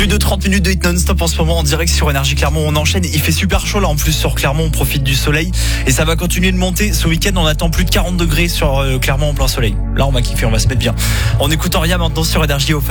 Plus de 30 minutes de hit non-stop en ce moment en direct sur Énergie Clermont. On enchaîne. Il fait super chaud là en plus sur Clermont. On profite du soleil et ça va continuer de monter. Ce week-end, on attend plus de 40 degrés sur Clermont en plein soleil. Là, on va kiffer, on va se mettre bien. On écoute Oria maintenant sur Énergie au